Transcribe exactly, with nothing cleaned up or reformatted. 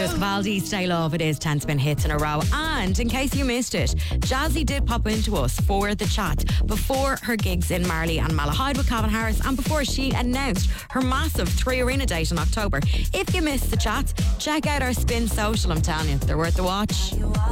Lewis Capaldi, Stay Love. It is ten spin hits in a row. And in case you missed it, Jazzy did pop into us for the chat before her gigs in Marley and Malahide with Calvin Harris, and before she announced her massive three arena date in October. If you missed the chat, check out our Spin social. I'm telling you, they're worth the watch.